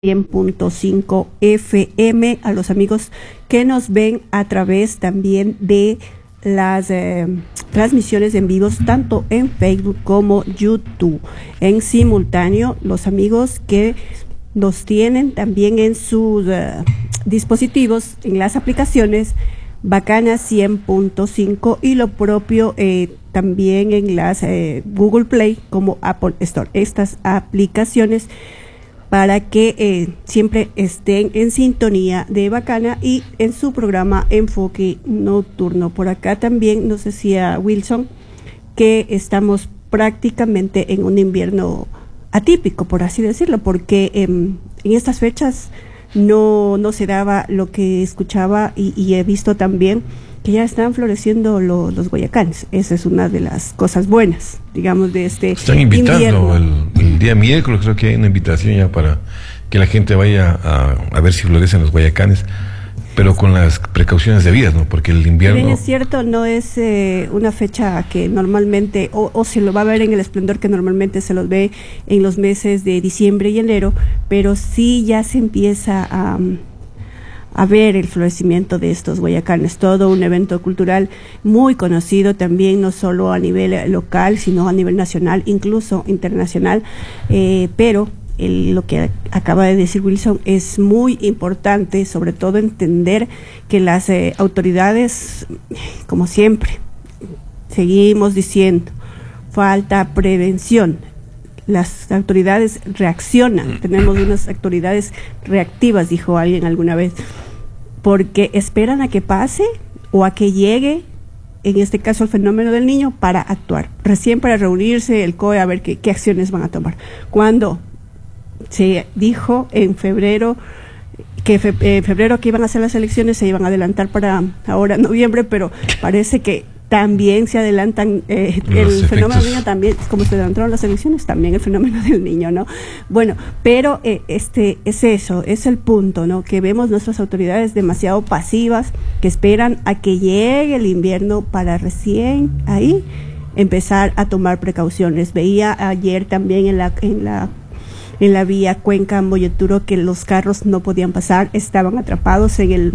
100.5 FM, a los amigos que nos ven a través también de las transmisiones en vivos, tanto en Facebook como YouTube. En simultáneo, los amigos que nos tienen también en sus dispositivos, en las aplicaciones Bacana 100.5 y lo propio también en las Google Play como Apple Store. Estas aplicaciones para que siempre estén en sintonía de Bacana y en su programa Enfoque Nocturno. Por acá también nos decía Wilson que estamos prácticamente en un invierno atípico, por así decirlo, porque en estas fechas no se daba lo que escuchaba y he visto también que ya están floreciendo los guayacanes. Esa es una de las cosas buenas, digamos, de este Están invitando invierno. el día miércoles, creo que hay una invitación ya para que la gente vaya a ver si florecen los guayacanes, pero con las precauciones debidas, ¿no? Porque el invierno... Bien, es cierto, no es una fecha que normalmente, o se lo va a ver en el esplendor que normalmente se los ve en los meses de diciembre y enero, pero sí ya se empieza a ver el florecimiento de estos guayacanes, todo un evento cultural muy conocido también, no solo a nivel local, sino a nivel nacional, incluso internacional, pero lo que acaba de decir Wilson es muy importante, sobre todo entender que las autoridades, como siempre, seguimos diciendo, falta prevención. Las autoridades reaccionan, tenemos unas autoridades reactivas, dijo alguien alguna vez, porque esperan a que pase o a que llegue, en este caso el fenómeno del niño, para actuar. Recién para reunirse el COE a ver qué acciones van a tomar. Cuando se dijo en febrero que que iban a hacer las elecciones, se iban a adelantar para ahora noviembre, pero parece que también se adelantan el fenómeno del niño, también, como se adelantaron las elecciones, también el fenómeno del niño, ¿no? Bueno, pero es eso, es el punto, ¿no? Que vemos nuestras autoridades demasiado pasivas, que esperan a que llegue el invierno para recién ahí empezar a tomar precauciones. Veía ayer también en la vía Cuenca-Moyoturo que los carros no podían pasar, estaban atrapados en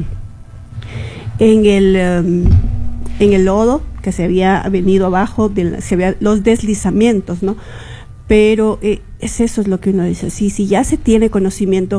el lodo que se había venido abajo, los deslizamientos, ¿no? Pero eso es lo que uno dice. Si ya se tiene conocimiento,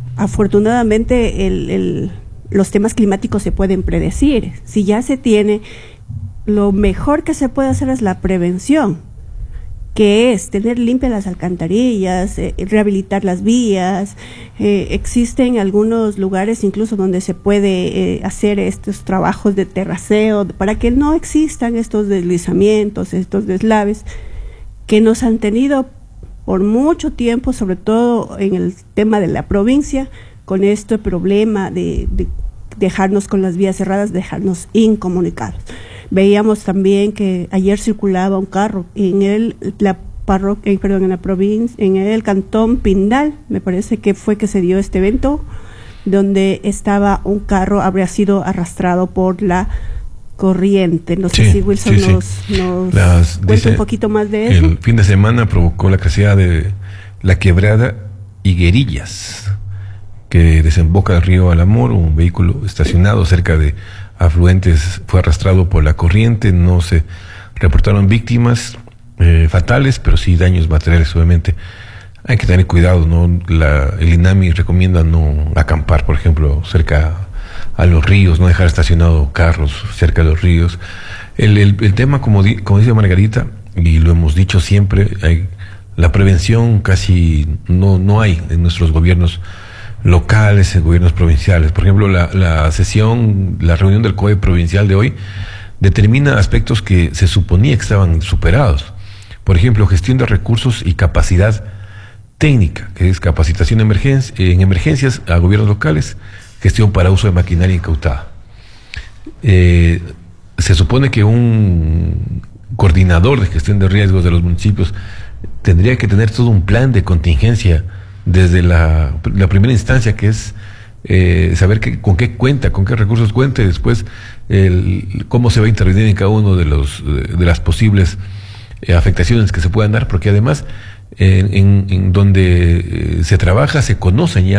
afortunadamente los temas climáticos se pueden predecir. Si ya se tiene, lo mejor que se puede hacer es la prevención, que es tener limpias las alcantarillas, rehabilitar las vías. Existen algunos lugares incluso donde se puede hacer estos trabajos de terraceo para que no existan estos deslizamientos, estos deslaves que nos han tenido por mucho tiempo, sobre todo en el tema de la provincia, con este problema de dejarnos con las vías cerradas, dejarnos incomunicados. Veíamos también que ayer circulaba un carro en la provincia, en el cantón Pindal, me parece que fue que se dio este evento, donde estaba un carro, habría sido arrastrado por la corriente. No sé si Wilson nos cuenta un poquito más de eso. El fin de semana provocó la crecida de la quebrada Higuerillas, que desemboca al río Alamor. Un vehículo estacionado cerca de afluentes fue arrastrado por la corriente. No se reportaron víctimas fatales, pero sí daños materiales. Obviamente hay que tener cuidado, ¿no? El INAMI recomienda no acampar, por ejemplo, cerca a los ríos, no dejar estacionados carros cerca de los ríos. El tema, como dice Margarita, y lo hemos dicho siempre, la prevención casi no hay en nuestros gobiernos locales, en gobiernos provinciales. Por ejemplo, la reunión del COE provincial de hoy determina aspectos que se suponía que estaban superados. Por ejemplo, gestión de recursos y capacidad técnica, que es capacitación en emergencias a gobiernos locales, gestión para uso de maquinaria incautada. Se supone que un coordinador de gestión de riesgos de los municipios tendría que tener todo un plan de contingencia desde la primera instancia, que es saber con qué cuenta, con qué recursos cuenta, y después cómo se va a intervenir en cada uno de las posibles afectaciones que se puedan dar, porque además en donde se trabaja se conocen ya